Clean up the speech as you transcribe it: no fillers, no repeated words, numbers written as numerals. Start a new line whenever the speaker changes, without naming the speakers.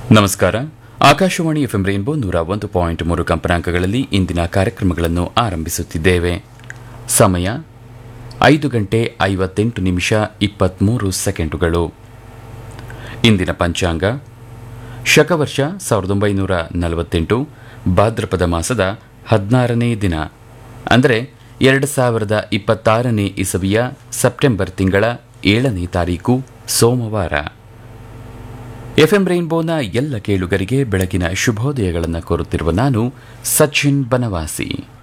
ನಮಸ್ಕಾರ. Akashvani FM rainbow 101.3 ಕಂಪನಾಂಕಗಳಲ್ಲಿ ಇಂದಿನ ಕಾರ್ಯಕ್ರಮಗಳನ್ನು ಆರಂಭಿಸುತ್ತಿದ್ದೇವೆ. ಸಮಯ 5:58 ಇಂದಿನ ಪಂಚಾಂಗ ಶಕವರ್ಷ 1948 ಭಾದ್ರಪದ ಮಾಸದ 16ನೇ ದಿನ, ಅಂದರೆ 2026ನೇ ಇಸವಿಯ ಸೆಪ್ಟೆಂಬರ್ ತಿಂಗಳ 7ನೇ ತಾರೀಕು ಸೋಮವಾರ. ಎಫ್ಎಂ ರೈನ್ಬೋನ ಎಲ್ಲ ಕೇಳುಗರಿಗೆ ಬೆಳಗಿನ ಶುಭೋದಯಗಳನ್ನು ಕೋರುತ್ತಿರುವ ನಾನು ಸಚಿನ್ ಬನವಾಸಿ.